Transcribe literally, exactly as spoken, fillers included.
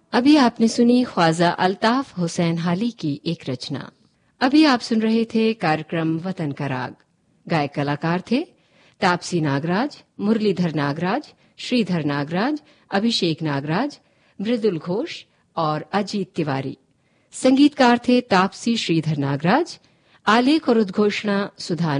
अभी आपने सुनी ख्वाजा अल्ताफ हुसैन हाली की एक रचना। अभी आप सुन रहे थे कार्यक्रम वतन का राग। गायक कलाकार थे तापसी नागराज, मुरलीधर नागराज, श्रीधर नागराज, अभिषेक नागराज, मृदुल घोष और अजीत तिवारी। संगीतकार थे तापसी श्रीधर नागराज। आलेख और उद्घोषणा सुधा